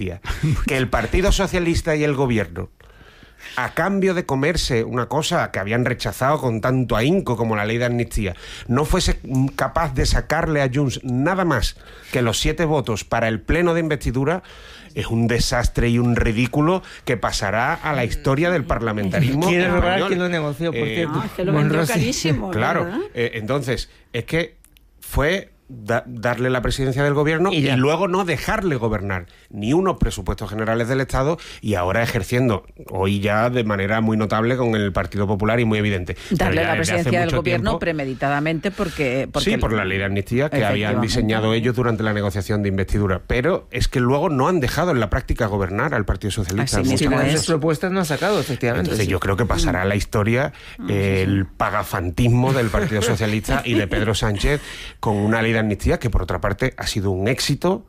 amnistía. Que el Partido Socialista y el Gobierno, a cambio de comerse una cosa que habían rechazado con tanto ahínco como la ley de amnistía, no fuese capaz de sacarle a Junts nada más que los 7 votos para el pleno de investidura, es un desastre y un ridículo que pasará a la historia del parlamentarismo. Quiere robar quien lo negoció, por cierto. No, es que lo vendió carísimo. Claro, entonces, es que fue darle la presidencia del gobierno y luego no dejarle gobernar ni unos presupuestos generales del Estado, y ahora ejerciendo, hoy ya de manera muy notable con el Partido Popular y muy evidente. Darle la presidencia del gobierno premeditadamente porque sí, por la ley de amnistía que habían diseñado ellos durante la negociación de investidura. Pero es que luego no han dejado en la práctica gobernar al Partido Socialista. Esas propuestas no han sacado, efectivamente. Entonces yo creo que pasará a la historia el pagafantismo del Partido Socialista y de Pedro Sánchez con una ley de amnistía que, por otra parte, ha sido un éxito.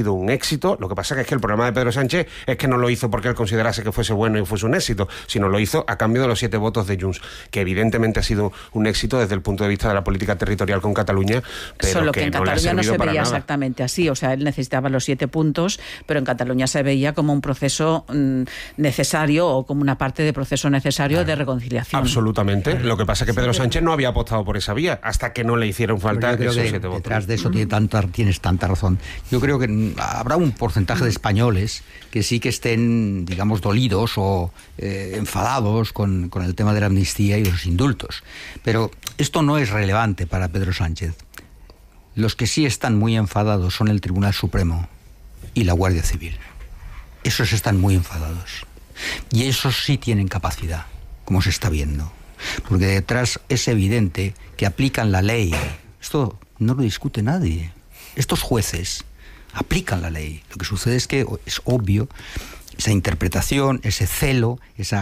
Lo que pasa es que el problema de Pedro Sánchez es que no lo hizo porque él considerase que fuese bueno y fuese un éxito, sino lo hizo a cambio de los 7 votos de Junts, que evidentemente ha sido un éxito desde el punto de vista de la política territorial con Cataluña, pero solo que en no Cataluña no se veía nada. Exactamente así, o sea, él necesitaba los 7 puntos, pero en Cataluña se veía como un proceso necesario o como una parte de proceso necesario de reconciliación. Absolutamente. Lo que pasa es que Pedro Sánchez no había apostado por esa vía hasta que no le hicieron falta esos 7 votos. Detrás de eso tienes tanta razón. Yo creo que habrá un porcentaje de españoles que sí que estén, digamos, dolidos o enfadados con el tema de la amnistía y los indultos. Pero esto no es relevante para Pedro Sánchez. Los que sí están muy enfadados son el Tribunal Supremo y la Guardia Civil. Esos están muy enfadados. Y esos sí tienen capacidad, como se está viendo. Porque detrás es evidente que aplican la ley. Esto no lo discute nadie. Estos jueces aplican la ley. Lo que sucede es que es obvio esa interpretación, ese celo,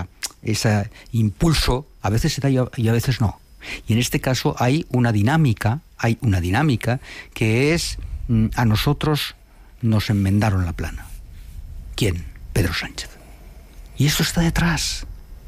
ese impulso, a veces se da y a veces no. Y en este caso hay una dinámica que es a nosotros nos enmendaron la plana. ¿Quién? Pedro Sánchez. Y esto está detrás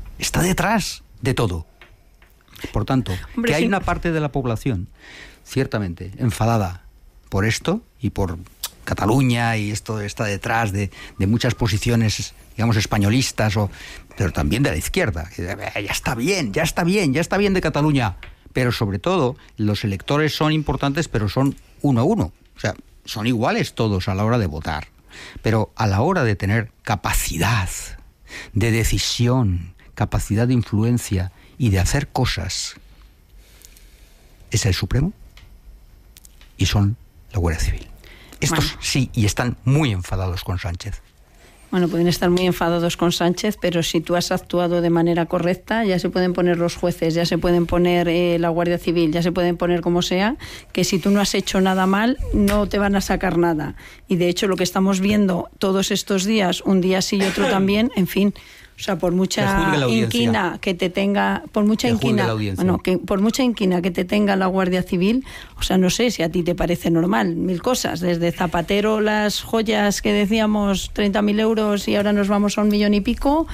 de todo. Por tanto, que hay una parte de la población ciertamente enfadada por esto y por Cataluña, y esto está detrás de muchas posiciones, digamos, españolistas, pero también de la izquierda. Ya está bien de Cataluña. Pero sobre todo, los electores son importantes, pero son 1 a 1. O sea, son iguales todos a la hora de votar. Pero a la hora de tener capacidad de decisión, capacidad de influencia y de hacer cosas, es el Supremo y son la Guardia Civil. Estos sí, y están muy enfadados con Sánchez. Bueno, pueden estar muy enfadados con Sánchez, pero si tú has actuado de manera correcta, ya se pueden poner los jueces, ya se pueden poner la Guardia Civil, ya se pueden poner como sea, que si tú no has hecho nada mal, no te van a sacar nada. Y de hecho lo que estamos viendo todos estos días, un día sí y otro también, en fin... O sea, por mucha inquina que te tenga, por mucha inquina que te tenga la Guardia Civil, o sea, no sé si a ti te parece normal, 1000 cosas, desde Zapatero, las joyas que decíamos 30.000 euros y ahora nos vamos a 1 millón y pico,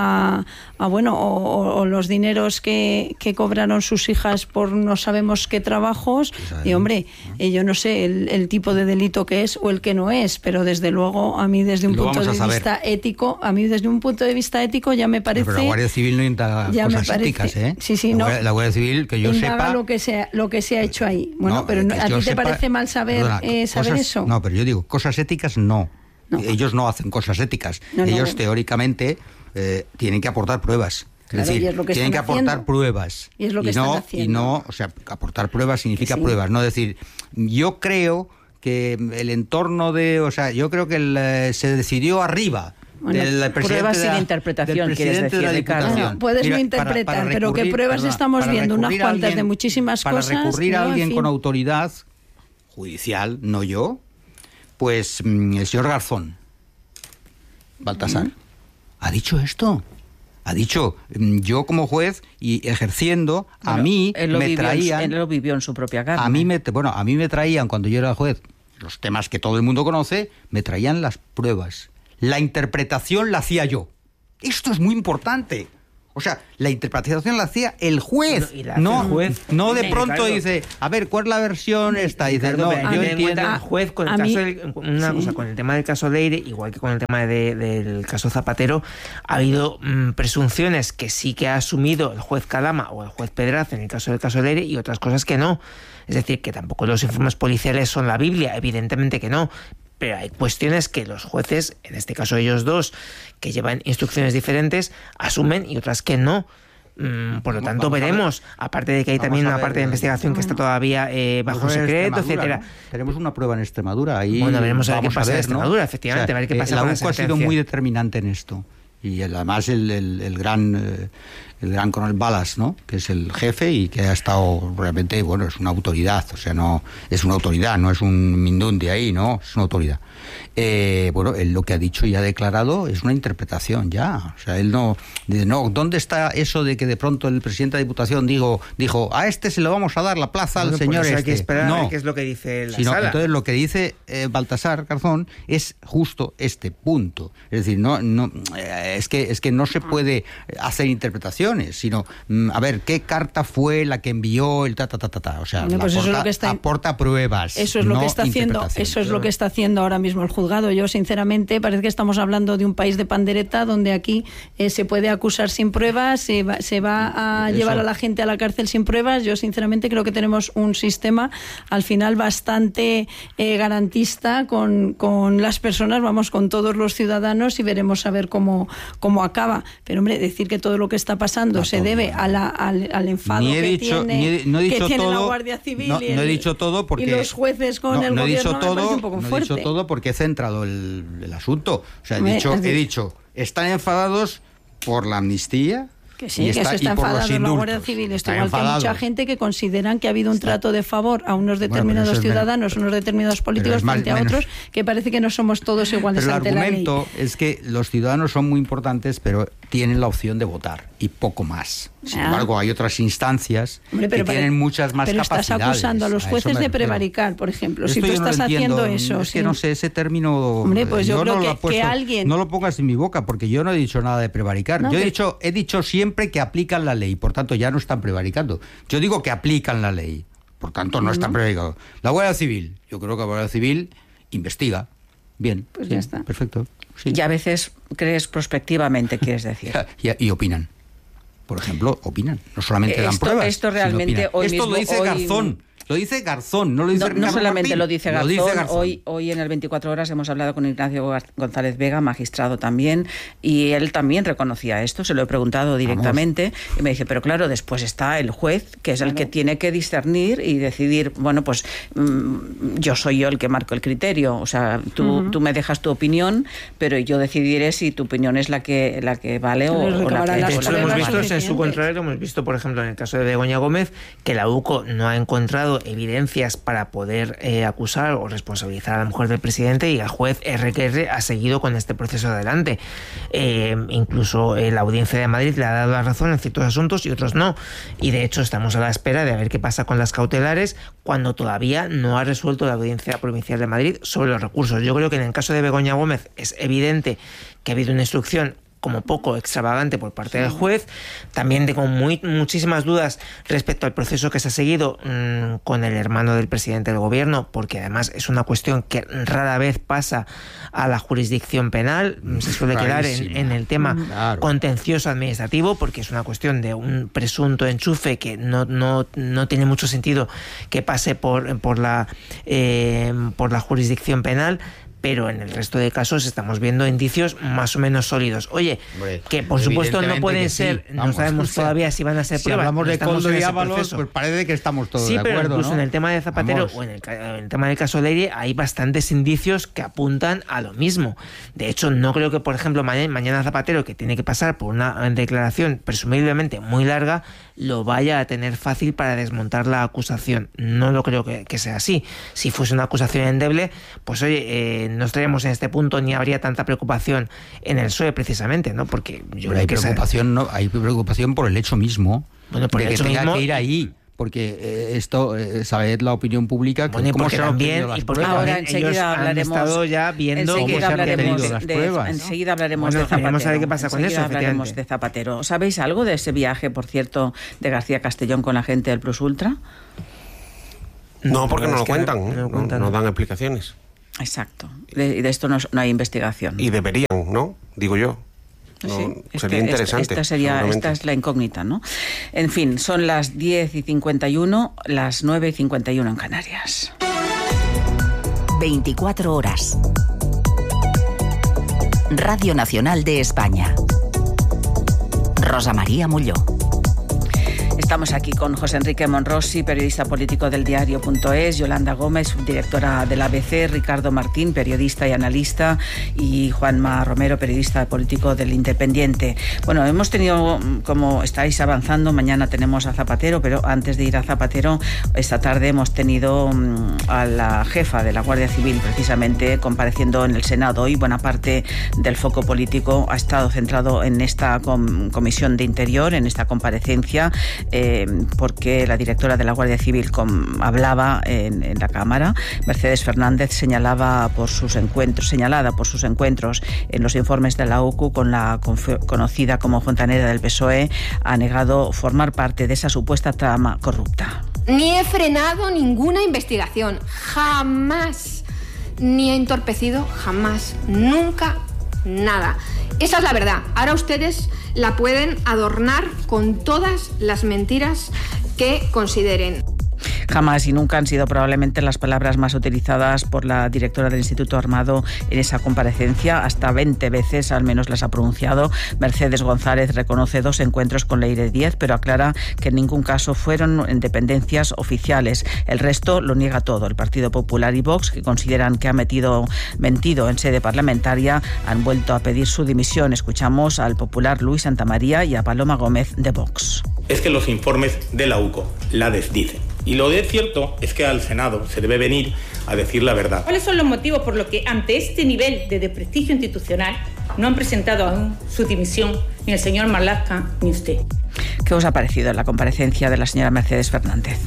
o los dineros que cobraron sus hijas por no sabemos qué trabajos, y hombre, yo no sé el tipo de delito que es o el que no es, pero desde luego a mí desde un punto de vista ético, ya me parece... Pero la Guardia Civil no indaga cosas éticas, ¿eh? Sí, no. La Guardia Civil, que yo sepa... lo que se ha hecho ahí. Bueno, pero ¿a ti te parece mal saber eso? No, pero yo digo, cosas éticas no. Ellos no hacen cosas éticas. Ellos teóricamente tienen que aportar pruebas. Es decir, tienen que aportar pruebas. Y es lo que están haciendo. Y no, o sea, aportar pruebas significa pruebas. No decir, yo creo que el entorno yo creo que se decidió arriba... pruebas sin interpretación, quieres decir, Ricardo. Puedes no interpretar, pero ¿qué pruebas estamos viendo? Unas cuantas de muchísimas cosas. Para recurrir a alguien con autoridad judicial, no yo, pues el señor Garzón, Baltasar, ha dicho esto. Ha dicho, yo como juez y ejerciendo, a mí me traían... Él lo vivió en su propia carne. A mí me traían, cuando yo era juez, los temas que todo el mundo conoce, me traían las pruebas. La interpretación la hacía yo. Esto es muy importante. O sea, la interpretación la hacía el juez. Bueno, el juez. No de pronto Ricardo, dice, a ver, ¿cuál es la versión esta? Dice, Ricardo, no, yo entiendo. El juez, con el caso cosa, con el tema del caso Leire, igual que con el tema del caso Zapatero, ha habido presunciones que sí que ha asumido el juez Calama o el juez Pedraz en el caso del caso Leire, y otras cosas que no. Es decir, que tampoco los informes policiales son la Biblia, evidentemente que no. Pero hay cuestiones que los jueces, en este caso ellos dos, que llevan instrucciones diferentes, asumen y otras que no. Por lo tanto, veremos, aparte de que hay también una parte de investigación que está todavía bajo secreto, etcétera. ¿No? Tenemos una prueba en Extremadura. Ahí bueno, veremos a ver qué pasa en Extremadura, ¿no? efectivamente, O sea, a ver qué pasa con la UCO ha sido muy determinante en esto. Y además el gran coronel Balas, ¿no?, que es el jefe y que ha estado realmente, bueno, es una autoridad, o sea, no es una autoridad, no es un mindundi ahí, no, es una autoridad. Bueno, él lo que ha dicho y ha declarado es una interpretación ya, o sea, él no, ¿dónde está eso de que de pronto el presidente de la Diputación dijo, a este se lo vamos a dar la plaza al señor hay que esperar no, a qué es lo que dice la sino, sala. Entonces lo que dice Baltasar Garzón es justo este punto, es decir, es que no se puede hacer interpretaciones, sino a ver qué carta fue la que envió el o sea, no, pues aporta pruebas. Eso es lo que está haciendo, eso es lo que está haciendo ahora mismo el juzgado. Yo sinceramente parece que estamos hablando de un país de pandereta donde aquí se puede acusar sin pruebas, se va a llevar a la gente a la cárcel sin pruebas. Yo sinceramente creo que tenemos un sistema al final bastante garantista con las personas, vamos, con todos los ciudadanos, y veremos a ver cómo acaba. Pero hombre, decir que todo lo que está pasando se debe al enfado que tiene la Guardia Civil no he dicho todo porque y los jueces con el gobierno, me parece un poco fuerte. No he dicho todo porque he centrado el asunto. O sea, he dicho, están enfadados por la amnistía. Que sí, que se está enfadando la Guardia Civil. Esto igual que hay mucha gente que consideran que ha habido un trato de favor a unos determinados ciudadanos, unos determinados políticos frente a otros, que parece que no somos todos iguales ante la ley. El argumento es que los ciudadanos son muy importantes, pero tienen la opción de votar y poco más. Sin embargo, hay otras instancias que tienen muchas más capacidades. Pero estás acusando a los jueces de prevaricar, por ejemplo. Si tú estás haciendo eso... Es que no sé, ese término... Hombre, pues yo creo que alguien... No lo pongas en mi boca, porque yo no he dicho nada de prevaricar. Yo he dicho siempre que aplican la ley, por tanto ya no están prevaricando. Yo digo que aplican la ley, por tanto no están prevaricando. La Guardia Civil, yo creo que la Guardia Civil investiga. Bien, pues ya está. Perfecto. Sí. Y a veces crees prospectivamente, quieres decir. Y opinan. Por ejemplo, opinan. No solamente dan pruebas. Esto realmente hoy mismo... Esto lo dice Garzón. Lo dice Garzón, no lo dice Ricardo No solamente Martín, lo dice Garzón. Hoy en el 24 Horas hemos hablado con Ignacio González Vega, magistrado también, y él también reconocía esto, se lo he preguntado directamente, y me dice, pero claro, después está el juez, que es el que tiene que discernir y decidir, bueno, pues yo soy yo el que marco el criterio, o sea, tú me dejas tu opinión, pero yo decidiré si tu opinión es la que vale o la que... De hecho, lo hemos visto en su contrario, lo hemos visto, por ejemplo, en el caso de Begoña Gómez, que la UCO no ha encontrado evidencias para poder acusar o responsabilizar a la mujer del presidente, y el juez RQR ha seguido con este proceso adelante. Incluso la Audiencia de Madrid le ha dado la razón en ciertos asuntos y otros no. Y de hecho estamos a la espera de ver qué pasa con las cautelares cuando todavía no ha resuelto la Audiencia Provincial de Madrid sobre los recursos. Yo creo que en el caso de Begoña Gómez es evidente que ha habido una instrucción como poco extravagante por parte del juez. También tengo muchísimas dudas respecto al proceso que se ha seguido con el hermano del presidente del gobierno, porque además es una cuestión que rara vez pasa a la jurisdicción penal, se suele quedar en el tema contencioso administrativo, porque es una cuestión de un presunto enchufe que no tiene mucho sentido que pase por la jurisdicción penal. Pero en el resto de casos estamos viendo indicios más o menos sólidos. Oye, que por supuesto no pueden ser, no sabemos todavía si van a ser pruebas. Si hablamos de Coldo y Ábalos, pues parece que estamos todos de acuerdo, pero incluso ¿no? en el tema de Zapatero o en el tema del caso Leire hay bastantes indicios que apuntan a lo mismo. De hecho, no creo que, por ejemplo, mañana Zapatero, que tiene que pasar por una declaración presumiblemente muy larga, lo vaya a tener fácil para desmontar la acusación. No lo creo que sea así. Si fuese una acusación endeble, pues oye, no estaríamos en este punto ni habría tanta preocupación en el PSOE precisamente, ¿no? Porque yo creo que hay preocupación por el hecho mismo, por el hecho que tenga que ir ahí. porque esto, saber la opinión pública, bueno, cómo se han obtenido las pruebas. Ahora enseguida hablaremos. Han estado ya viendo cómo se han obtenido las pruebas, ¿no? Enseguida hablaremos de Zapatero. Vamos a ver qué pasa con eso, hablaremos de Zapatero. ¿Sabéis algo de ese viaje, por cierto, de García Castellón con la gente del Plus Ultra? No, porque no lo cuentan, no dan explicaciones. Exacto. De esto no hay investigación. Y deberían, ¿no? Digo yo. No, sí, sería interesante. Esta es la incógnita, ¿no? En fin, son las 10:51, las 9:51 en Canarias. 24 horas. Radio Nacional de España. Rosa María Molló. Estamos aquí con José Enrique Monrossi, periodista político del diario.es, Yolanda Gómez, subdirectora del ABC, Ricardo Martín, periodista y analista, y Juanma Romero, periodista político del Independiente. Bueno, hemos tenido, como estáis avanzando, mañana tenemos a Zapatero, pero antes de ir a Zapatero, esta tarde hemos tenido a la jefa de la Guardia Civil, precisamente, compareciendo en el Senado, y buena parte del foco político ha estado centrado en esta comisión de Interior, en esta comparecencia, porque la directora de la Guardia Civil hablaba en la Cámara. Mercedes Fernández señalada por sus encuentros en los informes de la UCU con la conocida como fontanera del PSOE, ha negado formar parte de esa supuesta trama corrupta. Ni he frenado ninguna investigación, jamás, ni he entorpecido, jamás, nunca, nada. Esa es la verdad. Ahora ustedes la pueden adornar con todas las mentiras que consideren. Jamás y nunca han sido probablemente las palabras más utilizadas por la directora del Instituto Armado en esa comparecencia. Hasta 20 veces al menos las ha pronunciado. Mercedes González reconoce 2 encuentros con Leire Díez, pero aclara que en ningún caso fueron en dependencias oficiales. El resto lo niega todo. El Partido Popular y Vox, que consideran que ha mentido en sede parlamentaria, han vuelto a pedir su dimisión. Escuchamos al popular Luis Santamaría y a Paloma Gómez de Vox. Es que los informes de la UCO la desdicen. Y lo de cierto es que al Senado se debe venir a decir la verdad. ¿Cuáles son los motivos por los que ante este nivel de desprestigio institucional no han presentado aún su dimisión ni el señor Marlaska ni usted? ¿Qué os ha parecido la comparecencia de la señora Mercedes Fernández?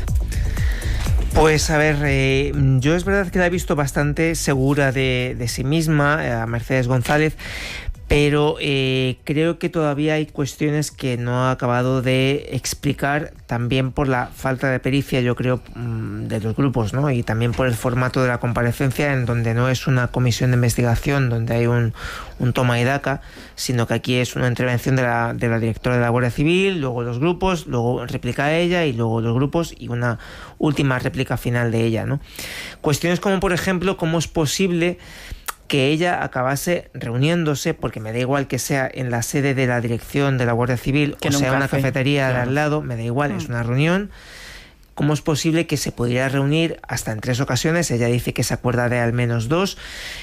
Pues a ver, yo es verdad que la he visto bastante segura de sí misma, a Mercedes González, pero creo que todavía hay cuestiones que no ha acabado de explicar, también por la falta de pericia, yo creo, de los grupos, ¿no? Y también por el formato de la comparecencia, en donde no es una comisión de investigación donde hay un toma y daca, sino que aquí es una intervención de la directora de la Guardia Civil, luego los grupos, luego réplica ella y luego los grupos y una última réplica final de ella, ¿no? Cuestiones como, por ejemplo, cómo es posible que ella acabase reuniéndose, porque me da igual que sea en la sede de la dirección de la Guardia Civil o sea una cafetería de al lado, me da igual, es una reunión. ¿Cómo es posible que se pudiera reunir hasta en 3 ocasiones? Ella dice que se acuerda de al menos 2,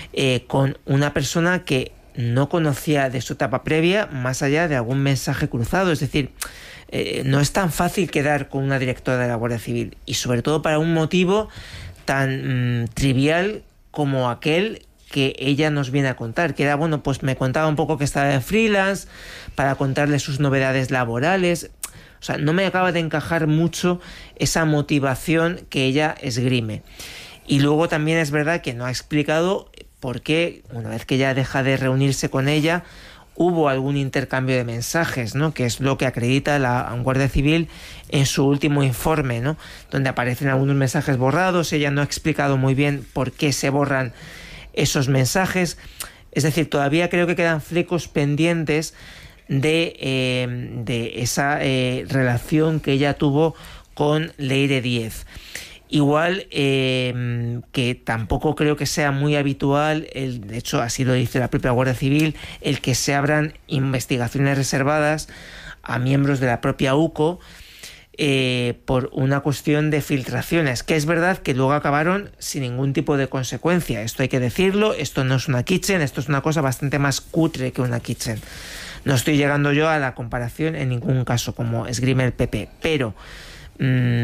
con una persona que no conocía de su etapa previa, más allá de algún mensaje cruzado. Es decir, no es tan fácil quedar con una directora de la Guardia Civil, y sobre todo para un motivo tan trivial como aquel que ella nos viene a contar, que era, bueno, pues me contaba un poco que estaba de freelance para contarle sus novedades laborales. O sea, no me acaba de encajar mucho esa motivación que ella esgrime. Y luego también es verdad que no ha explicado por qué, una vez que ella deja de reunirse con ella, hubo algún intercambio de mensajes, ¿no? Que es lo que acredita la Guardia Civil en su último informe, ¿no? Donde aparecen algunos mensajes borrados. Ella no ha explicado muy bien por qué se borran esos mensajes. Es decir, todavía creo que quedan flecos pendientes de esa relación que ella tuvo con Leire Díez. Igual que tampoco creo que sea muy habitual, de hecho así lo dice la propia Guardia Civil, el que se abran investigaciones reservadas a miembros de la propia UCO por una cuestión de filtraciones, que es verdad que luego acabaron sin ningún tipo de consecuencia. Esto hay que decirlo, esto no es una kitchen, esto es una cosa bastante más cutre que una kitchen. No estoy llegando yo a la comparación en ningún caso, como esgrime el PP, pero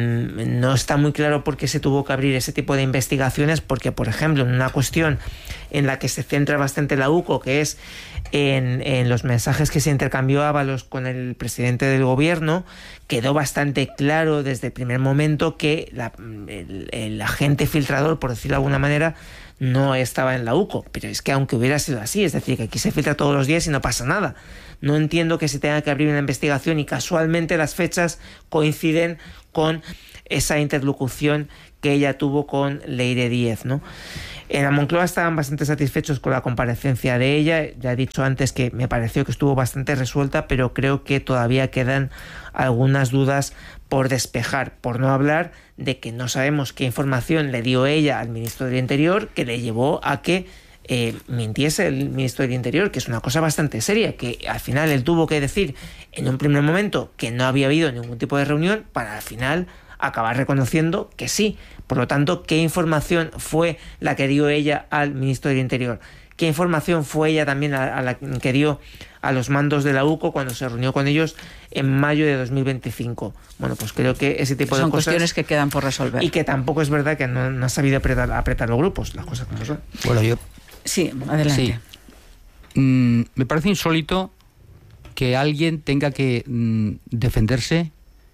no está muy claro por qué se tuvo que abrir ese tipo de investigaciones, porque, por ejemplo, en una cuestión en la que se centra bastante la UCO, que es en los mensajes que se intercambió Ábalos con el presidente del gobierno, quedó bastante claro desde el primer momento que el agente filtrador, por decirlo de alguna manera, no estaba en la UCO. Pero es que aunque hubiera sido así, es decir, que aquí se filtra todos los días y no pasa nada. No entiendo que se tenga que abrir una investigación y casualmente las fechas coinciden con esa interlocución que ella tuvo con Leire Díez, ¿no? En la Moncloa estaban bastante satisfechos con la comparecencia de ella. Ya he dicho antes que me pareció que estuvo bastante resuelta, pero creo que todavía quedan algunas dudas por despejar, por no hablar de que no sabemos qué información le dio ella al ministro del Interior que le llevó a que mintiese el ministro del Interior, que es una cosa bastante seria, que al final él tuvo que decir en un primer momento que no había habido ningún tipo de reunión para al final acabar reconociendo que sí. Por lo tanto, ¿qué información fue la que dio ella al ministro del Interior? ¿Qué información fue ella también a la que dio a los mandos de la UCO cuando se reunió con ellos en mayo de 2025? Bueno, pues creo que ese tipo de cosas... Son cuestiones que quedan por resolver. Y que tampoco es verdad que no ha sabido apretar los grupos, las cosas como son. Bueno, yo... Sí, adelante. Sí. Me parece insólito que alguien tenga que defenderse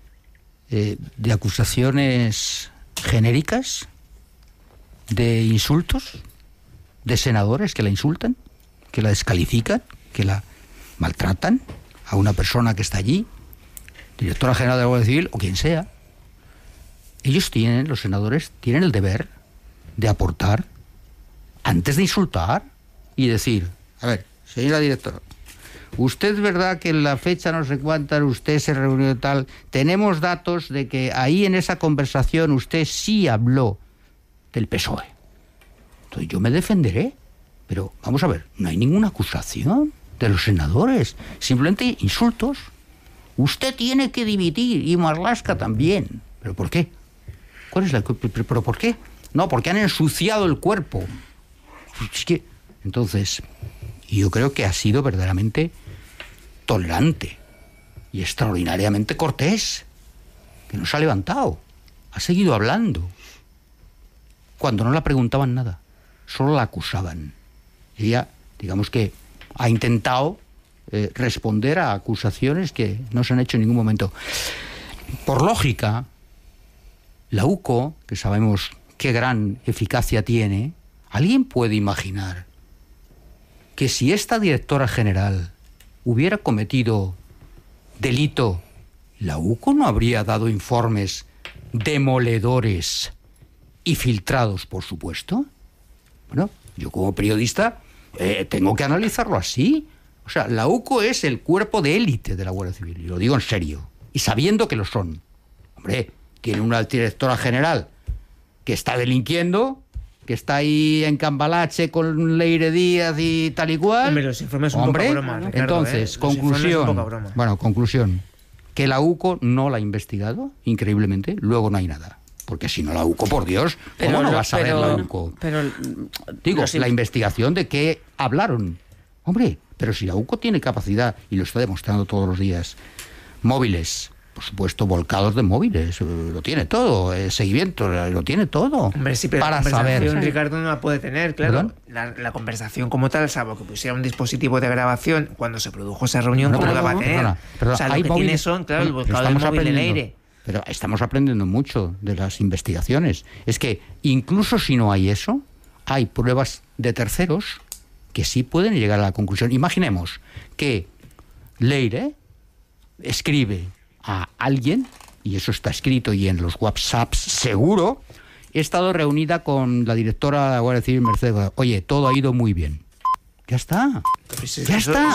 de acusaciones genéricas, de insultos, de senadores que la insultan, que la descalifican, que la maltratan a una persona que está allí, directora general de la Guardia Civil o quien sea. Ellos los senadores, tienen el deber de aportar antes de insultar y decir, a ver, señora directora, usted es verdad que en la fecha no sé cuántas usted se reunió tal, tenemos datos de que ahí en esa conversación usted sí habló del PSOE. Entonces yo me defenderé, pero vamos a ver, no hay ninguna acusación de los senadores, simplemente insultos. Usted tiene que dimitir y Marlaska también. ¿Pero por qué? ¿Pero por qué? No, porque han ensuciado el cuerpo. Es que, entonces, yo creo que ha sido verdaderamente tolerante y extraordinariamente cortés, que no se ha levantado, ha seguido hablando, cuando no la preguntaban nada, solo la acusaban. Ella, digamos que ha intentado responder a acusaciones que no se han hecho en ningún momento. Por lógica, la UCO, que sabemos qué gran eficacia tiene, ¿alguien puede imaginar que si esta directora general hubiera cometido delito, la UCO no habría dado informes demoledores y filtrados, por supuesto? Bueno, yo como periodista tengo que analizarlo así. O sea, la UCO es el cuerpo de élite de la Guardia Civil, y lo digo en serio, y sabiendo que lo son. Hombre, tiene una directora general que está delinquiendo, que está ahí en Cambalache con Leire Díaz y tal y cual. Hombre, los informes son poca broma, Ricardo, entonces, conclusión. Bueno, conclusión. Que la UCO no la ha investigado, increíblemente, luego no hay nada. Porque si no la UCO, por Dios, ¿cómo no va a saber la UCO? Digo, la investigación de qué hablaron. Hombre, pero si la UCO tiene capacidad, y lo está demostrando todos los días, móviles, por supuesto, volcados de móviles, lo tiene todo, seguimiento, lo tiene todo. Hombre, sí, pero para la conversación, saber. Ricardo, no la puede tener, claro. La conversación como tal, salvo que pusiera un dispositivo de grabación cuando se produjo esa reunión, ¿cómo la va a tener? Perdona, o sea, lo que tiene son, claro, el volcado del móvil del aire. Pero estamos aprendiendo mucho de las investigaciones. Es que incluso si no hay eso, hay pruebas de terceros que sí pueden llegar a la conclusión. Imaginemos que Leire escribe a alguien, y eso está escrito y en los WhatsApps seguro, he estado reunida con la directora de la Guardia Civil, Mercedes. Oye, todo ha ido muy bien. Ya está. Ya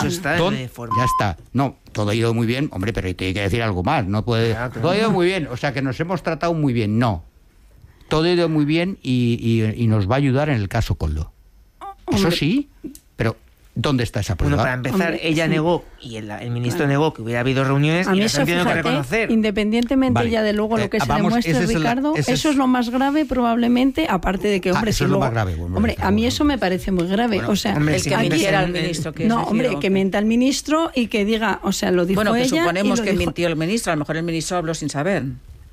está. No, todo ha ido muy bien, hombre, pero tiene que decir algo más. No puede. Claro. Todo ha ido muy bien, o sea que nos hemos tratado muy bien. No. Todo ha ido muy bien y nos va a ayudar en el caso Coldo. Eso sí, pero ¿dónde está esa prueba? Bueno, para empezar, ella negó, y el ministro negó que hubiera habido reuniones, y eso, tiene que reconocer. Independientemente ya de luego lo que se demuestre, Ricardo, eso es lo más grave probablemente, aparte de que, hombre, eso es lo más grave. Bueno, hombre, a mí eso me parece muy grave. Bueno, o sea, hombre, el que mintiera al ministro. Que mienta al ministro y que diga, o sea, lo dijo ella. Bueno, que suponemos que mintió el ministro, a lo mejor el ministro habló sin saber.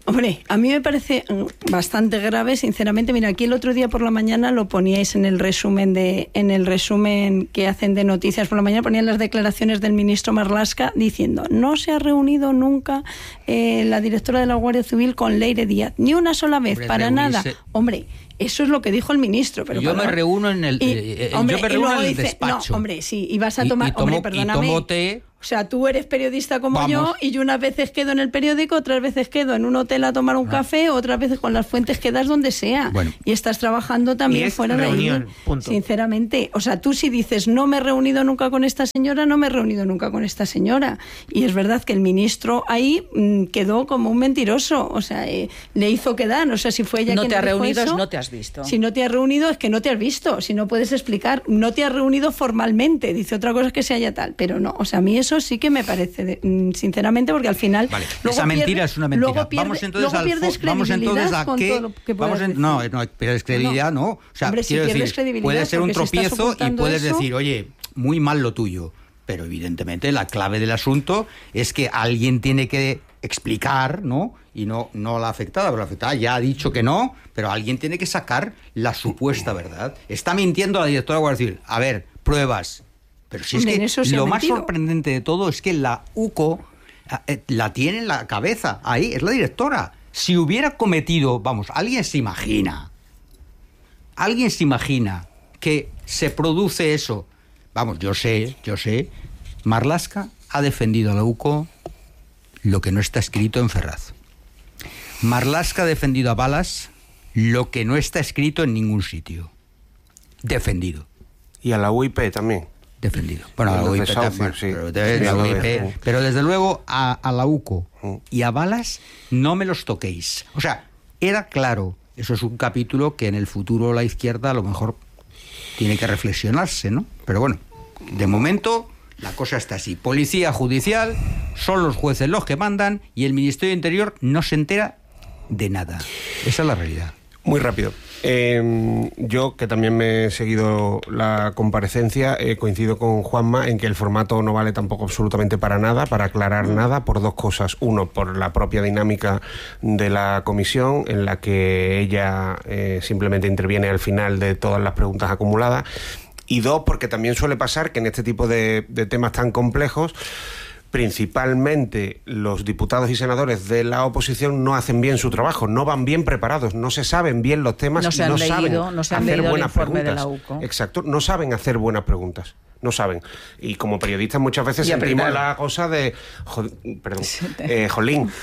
Hombre, a mí me parece bastante grave, sinceramente. Mira, aquí el otro día por la mañana lo poníais en el resumen que hacen de Noticias por la mañana, ponían las declaraciones del ministro Marlaska diciendo: no se ha reunido nunca la directora de la Guardia Civil con Leire Díaz, ni una sola vez, para nada. Hombre, eso es lo que dijo el ministro. Pero yo me reúno en el despacho. No, hombre, sí, y vas a tomar... perdóname. Y tomo té. O sea, tú eres periodista como yo, y yo unas veces quedo en el periódico, otras veces quedo en un hotel a tomar un café, otras veces con las fuentes quedas donde sea. Bueno. Y estás trabajando también fuera reunión, de ahí. punto. Sinceramente. O sea, tú si dices no me he reunido nunca con esta señora, no me he reunido nunca con esta señora. Y es verdad que el ministro ahí quedó como un mentiroso. O sea, le hizo quedar. O sea, si fue ella no quien te ha dijo reunido, eso, no te has visto. Si no te has reunido, es que no te has visto. Si no puedes explicar, no te has reunido formalmente. Dice otra cosa es que se haya tal. Pero no, o sea, a mí eso sí que me parece sinceramente, porque al final esa mentira es una mentira. Vamos entonces a qué no pierdes credibilidad, no. O sea, hombre, si quiero decir, puede ser un tropiezo y puedes decir, oye, muy mal lo tuyo, pero evidentemente la clave del asunto es que alguien tiene que explicar, ¿no? Y no la afectada, pero la afectada ya ha dicho que no, pero alguien tiene que sacar la supuesta verdad. Está mintiendo la directora de Guardia Civil. A ver, pruebas. Pero si es que lo más sorprendente de todo es que la UCO la tiene en la cabeza, ahí, es la directora. Si hubiera cometido, alguien se imagina que se produce eso. Yo sé, Marlaska ha defendido a la UCO lo que no está escrito en Ferraz. Marlaska ha defendido a Balas lo que no está escrito en ningún sitio. Defendido. Y a la UIP también. Defendido. Bueno, a la UIP también, sí. Pero desde luego a la UCO y a Balas no me los toquéis. O sea, era claro, eso es un capítulo que en el futuro la izquierda a lo mejor tiene que reflexionarse, ¿no? Pero bueno, de momento la cosa está así. Policía judicial, son los jueces los que mandan y el Ministerio de Interior no se entera de nada. Esa es la realidad. Muy rápido. Yo, que también me he seguido la comparecencia, coincido con Juanma en que el formato no vale tampoco absolutamente para nada, para aclarar nada, por dos cosas. Uno, por la propia dinámica de la comisión, en la que ella simplemente interviene al final de todas las preguntas acumuladas. Y dos, porque también suele pasar que en este tipo de temas tan complejos, principalmente los diputados y senadores de la oposición no hacen bien su trabajo, no van bien preparados, no se saben bien los temas, no saben hacer buenas preguntas. Exacto, no saben hacer buenas preguntas. No saben. Y como periodistas muchas veces sentimos la cosa de... Jolín,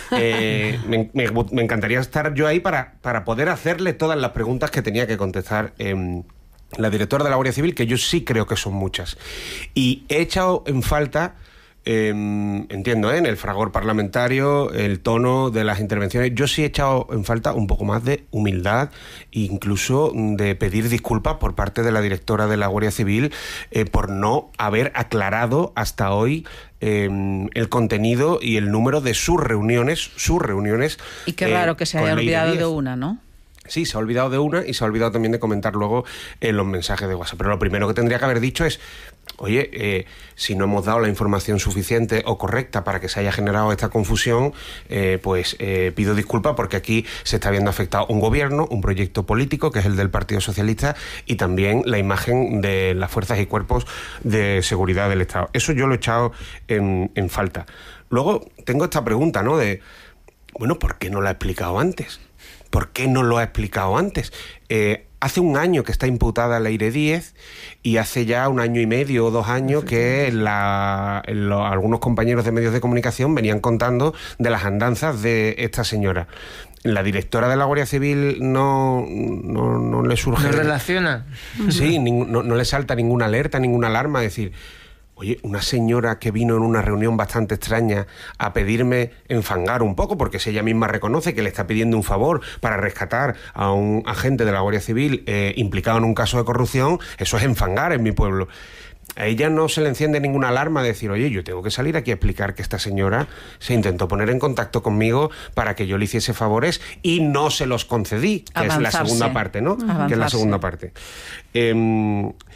me encantaría estar yo ahí para poder hacerle todas las preguntas que tenía que contestar la directora de la Guardia Civil, que yo sí creo que son muchas. Y he echado en falta... entiendo, en el fragor parlamentario, el tono de las intervenciones, yo sí he echado en falta un poco más de humildad, incluso de pedir disculpas por parte de la directora de la Guardia Civil por no haber aclarado hasta hoy el contenido y el número de sus reuniones. Y qué raro que se haya olvidado de una, ¿no? Sí, se ha olvidado de una y se ha olvidado también de comentar luego en los mensajes de WhatsApp. Pero lo primero que tendría que haber dicho es, oye, si no hemos dado la información suficiente o correcta para que se haya generado esta confusión, pido disculpas porque aquí se está viendo afectado un gobierno, un proyecto político, que es el del Partido Socialista, y también la imagen de las fuerzas y cuerpos de seguridad del Estado. Eso yo lo he echado en falta. Luego tengo esta pregunta, ¿no? ¿Por qué no lo ha explicado antes? ¿Por qué no lo ha explicado antes? Hace un año que está imputada Leire Díez y hace ya 1 año y medio o 2 años que algunos compañeros de medios de comunicación venían contando de las andanzas de esta señora. La directora de la Guardia Civil no le surge... ¿No relaciona? Sí, no le salta ninguna alerta, ninguna alarma, es decir... Oye, una señora que vino en una reunión bastante extraña a pedirme enfangar un poco, porque si ella misma reconoce que le está pidiendo un favor para rescatar a un agente de la Guardia Civil implicado en un caso de corrupción, eso es enfangar en mi pueblo. A ella no se le enciende ninguna alarma de decir, oye, yo tengo que salir aquí a explicar que esta señora se intentó poner en contacto conmigo para que yo le hiciese favores y no se los concedí, que es la segunda parte, ¿no? Que es la segunda parte.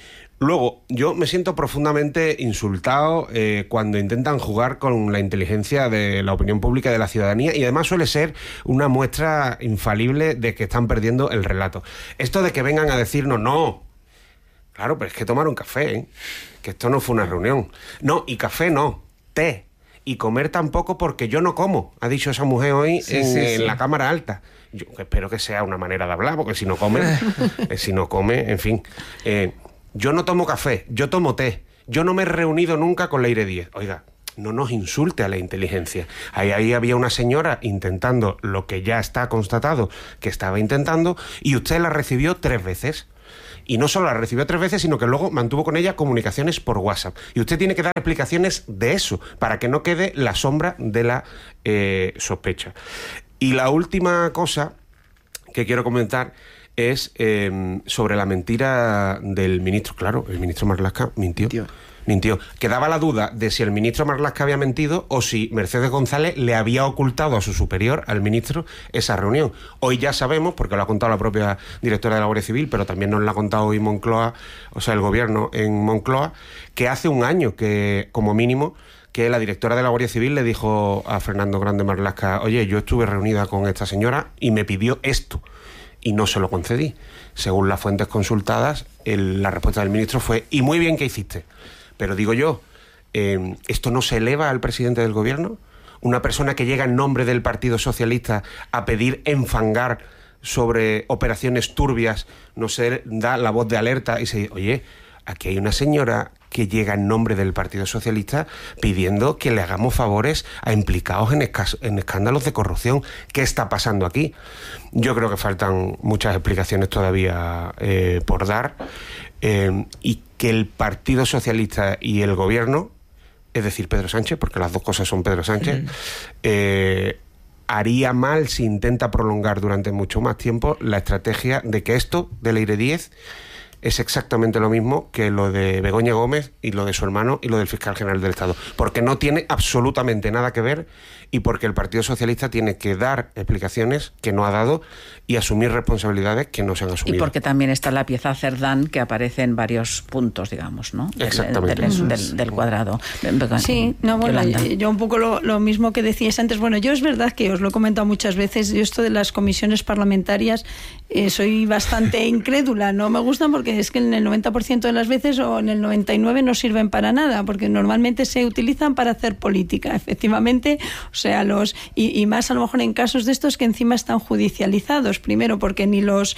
Luego, yo me siento profundamente insultado cuando intentan jugar con la inteligencia de la opinión pública y de la ciudadanía, y además suele ser una muestra infalible de que están perdiendo el relato. Esto de que vengan a decirnos, no, claro, pero es que tomaron café, ¿eh? Que esto no fue una reunión. No, y café no, té. Y comer tampoco, porque yo no como, ha dicho esa mujer hoy en la Cámara Alta. Yo espero que sea una manera de hablar, porque si no come, en fin... yo no tomo café, yo tomo té. Yo no me he reunido nunca con Leire Díez. Oiga, no nos insulte a la inteligencia. Ahí había una señora intentando lo que ya está constatado que estaba intentando, y usted la recibió 3 veces. Y no solo la recibió 3 veces, sino que luego mantuvo con ella comunicaciones por WhatsApp. Y usted tiene que dar explicaciones de eso, para que no quede la sombra de la sospecha. Y la última cosa que quiero comentar es sobre la mentira del ministro. Claro, el ministro Marlaska mintió. Quedaba la duda de si el ministro Marlaska había mentido o si Mercedes González le había ocultado a su superior, al ministro, esa reunión. Hoy ya sabemos, porque lo ha contado la propia directora de la Guardia Civil, pero también nos lo ha contado hoy Moncloa, o sea, el gobierno en Moncloa, que hace un año que, como mínimo, que la directora de la Guardia Civil le dijo a Fernando Grande Marlaska: oye, yo estuve reunida con esta señora y me pidió esto, y no se lo concedí. Según las fuentes consultadas, la respuesta del ministro fue: y muy bien que hiciste. Pero digo yo, ¿esto no se eleva al presidente del gobierno? Una persona que llega en nombre del Partido Socialista a pedir enfangar sobre operaciones turbias, no se da la voz de alerta y se dice: oye, aquí hay una señora que llega en nombre del Partido Socialista pidiendo que le hagamos favores a implicados en escándalos de corrupción. ¿Qué está pasando aquí? Yo creo que faltan muchas explicaciones todavía por dar, y que el Partido Socialista y el Gobierno, es decir, Pedro Sánchez, porque las dos cosas son Pedro Sánchez, haría mal si intenta prolongar durante mucho más tiempo la estrategia de que esto de Leire Díez es exactamente lo mismo que lo de Begoña Gómez y lo de su hermano y lo del fiscal general del Estado, porque no tiene absolutamente nada que ver, y porque el Partido Socialista tiene que dar explicaciones que no ha dado y asumir responsabilidades que no se han asumido. Y porque también está la pieza Cerdán, que aparece en varios puntos, digamos, ¿no? Exactamente. Del cuadrado. Sí, no, bueno, yo un poco lo mismo que decías antes. Bueno, yo es verdad que os lo he comentado muchas veces, yo esto de las comisiones parlamentarias soy bastante incrédula, no me gustan porque es que en el 90% de las veces, o en el 99%, no sirven para nada, porque normalmente se utilizan para hacer política, efectivamente. O sea, y más a lo mejor en casos de estos que encima están judicializados, primero porque ni los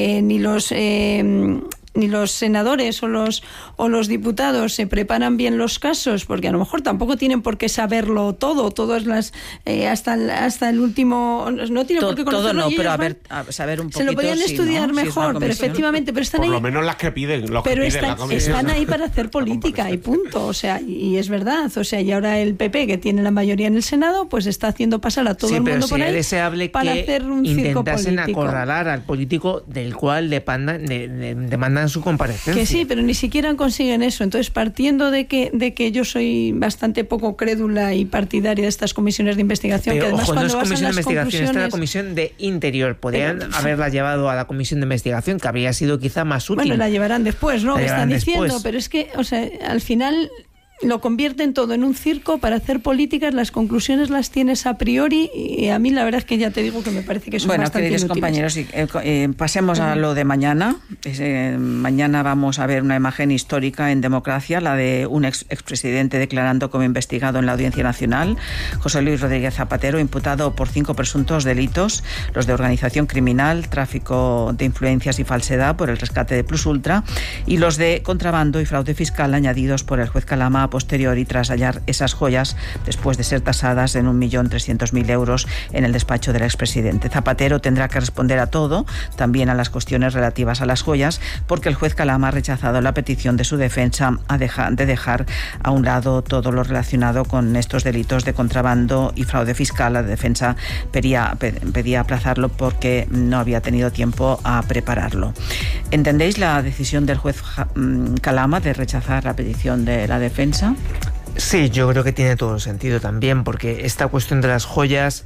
senadores o los diputados se preparan bien los casos, porque a lo mejor tampoco tienen por qué saberlo todo, todas las hasta el último, no tienen por qué conocerlo. Todo no, pero a saber un poquito. Se lo podían estudiar mejor, pero efectivamente, pero están por ahí. Por lo menos las que piden, están ahí para hacer política y punto. O sea, y es verdad. O sea, y ahora el PP, que tiene la mayoría en el Senado, pues está haciendo pasar a todo el mundo por ahí deseable para que hacer un circo intentasen político. Acorralar al político del cual demandan su comparecencia. Que sí, pero ni siquiera consiguen eso. Entonces, partiendo de que yo soy bastante poco crédula y partidaria de estas comisiones de investigación, pero, que además ojo, cuando no es comisión de investigación, conclusiones... está la comisión de Interior. Podrían haberla llevado a la comisión de investigación, que habría sido quizá más útil. Bueno, la llevarán después, ¿no? Están diciendo, después. Pero es que, o sea, al final lo convierten todo en un circo para hacer políticas, las conclusiones las tienes a priori, y a mí la verdad es que ya te digo que me parece que son bastante queridos inútiles. compañeros, pasemos a lo de mañana. Mañana vamos a ver una imagen histórica en democracia, la de un expresidente declarando como investigado en la Audiencia Nacional, José Luis Rodríguez Zapatero, imputado por 5 presuntos delitos, los de organización criminal, tráfico de influencias y falsedad por el rescate de Plus Ultra, y los de contrabando y fraude fiscal añadidos por el juez Calama a posteriori, tras hallar esas joyas después de ser tasadas en 1.300.000 euros en el despacho del expresidente. Zapatero tendrá que responder a todo, también a las cuestiones relativas a las joyas, porque el juez Calama ha rechazado la petición de su defensa de dejar a un lado todo lo relacionado con estos delitos de contrabando y fraude fiscal. La defensa pedía aplazarlo porque no había tenido tiempo a prepararlo. ¿Entendéis la decisión del juez Calama de rechazar la petición de la defensa? Sí, yo creo que tiene todo el sentido también, porque esta cuestión de las joyas,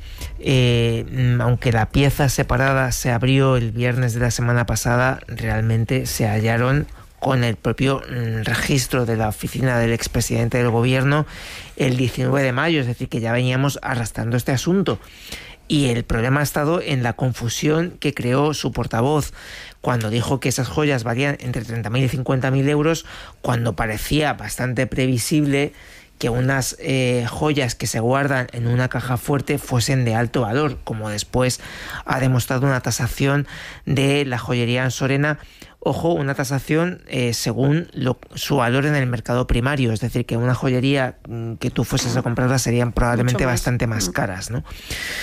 aunque la pieza separada se abrió el viernes de la semana pasada, realmente se hallaron con el propio registro de la oficina del expresidente del gobierno el 19 de mayo, es decir, que ya veníamos arrastrando este asunto. Y el problema ha estado en la confusión que creó su portavoz cuando dijo que esas joyas valían entre 30.000 y 50.000 euros, cuando parecía bastante previsible que unas joyas que se guardan en una caja fuerte fuesen de alto valor, como después ha demostrado una tasación de la joyería Ansorena. Ojo, una tasación según su valor en el mercado primario, es decir, que una joyería que tú fueses a comprarla serían probablemente bastante más caras, ¿no?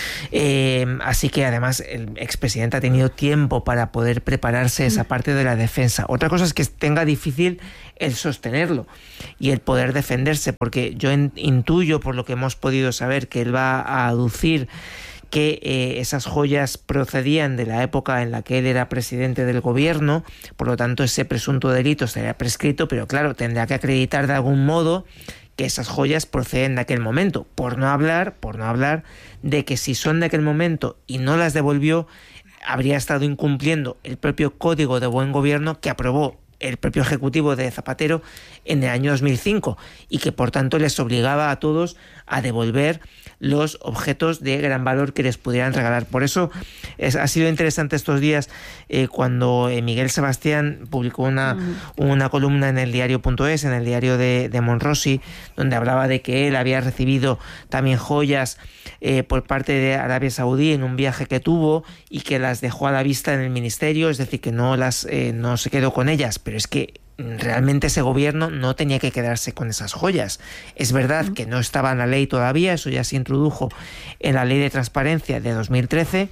Así que además el expresidente ha tenido tiempo para poder prepararse esa parte de la defensa. Otra cosa es que tenga difícil el sostenerlo y el poder defenderse, porque yo intuyo, por lo que hemos podido saber, que él va a aducir que esas joyas procedían de la época en la que él era presidente del gobierno, por lo tanto ese presunto delito estaría prescrito, pero claro, tendrá que acreditar de algún modo que esas joyas proceden de aquel momento, por no hablar de que si son de aquel momento y no las devolvió, habría estado incumpliendo el propio Código de Buen Gobierno que aprobó el propio Ejecutivo de Zapatero en el año 2005 y que por tanto les obligaba a todos a devolver los objetos de gran valor que les pudieran regalar. Por eso ha sido interesante estos días cuando Miguel Sebastián publicó una columna en el diario.es, en el diario de Monrosi, donde hablaba de que él había recibido también joyas por parte de Arabia Saudí en un viaje que tuvo y que las dejó a la vista en el ministerio, es decir, que no se quedó con ellas, pero es que realmente ese gobierno no tenía que quedarse con esas joyas. Es verdad que no estaba en la ley todavía, eso ya se introdujo en la ley de transparencia de 2013,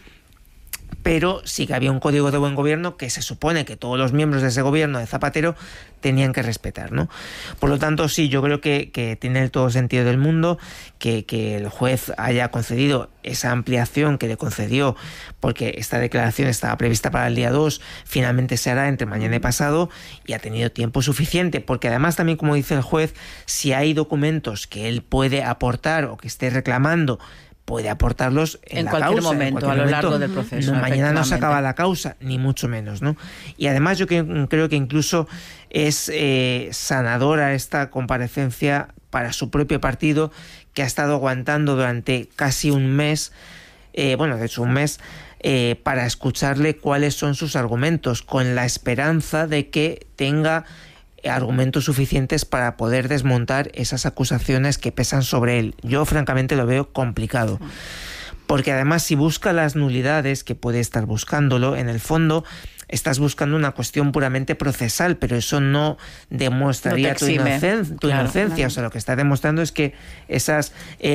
pero sí que había un código de buen gobierno que se supone que todos los miembros de ese gobierno de Zapatero tenían que respetar, ¿no? Por lo tanto, sí, yo creo que tiene todo sentido del mundo que el juez haya concedido esa ampliación que le concedió, porque esta declaración estaba prevista para el día 2, finalmente se hará entre mañana y pasado, y ha tenido tiempo suficiente, porque además también, como dice el juez, si hay documentos que él puede aportar o que esté reclamando, puede aportarlos en cualquier momento, a lo largo del proceso. No, mañana no se acaba la causa, ni mucho menos, ¿no? Y además yo creo que incluso es sanadora esta comparecencia para su propio partido, que ha estado aguantando durante casi un mes, de hecho un mes, para escucharle cuáles son sus argumentos, con la esperanza de que tenga argumentos suficientes para poder desmontar esas acusaciones que pesan sobre él. Yo francamente lo veo complicado, porque además si busca las nulidades, que puede estar buscándolo, en el fondo estás buscando una cuestión puramente procesal, pero eso no demostraría tu inocencia. O sea, lo que está demostrando es que esos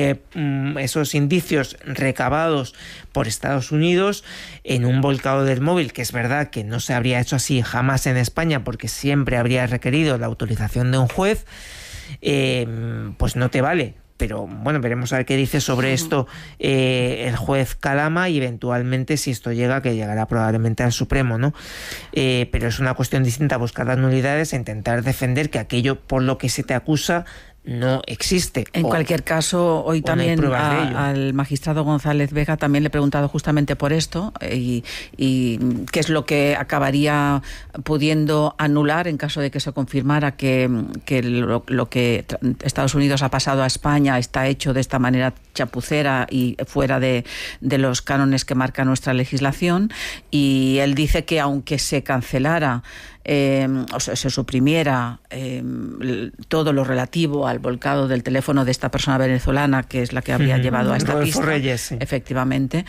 indicios recabados por Estados Unidos en un volcado del móvil, que es verdad que no se habría hecho así jamás en España, porque siempre habría requerido la autorización de un juez, pues no te vale. Pero bueno, veremos a ver qué dice sobre esto el juez Calama, y eventualmente, si esto llega, que llegará probablemente al Supremo, ¿no? Pero es una cuestión distinta buscar las nulidades e intentar defender que aquello por lo que se te acusa no existe. En cualquier caso, hoy también al magistrado González Vega también le he preguntado justamente por esto y qué es lo que acabaría pudiendo anular en caso de que se confirmara que lo que Estados Unidos ha pasado a España está hecho de esta manera chapucera y fuera de los cánones que marca nuestra legislación. Y él dice que aunque se cancelara o se suprimiera todo lo relativo al volcado del teléfono de esta persona venezolana, que es la que habría llevado a esta Rodolfo pista, Reyes, sí. Efectivamente,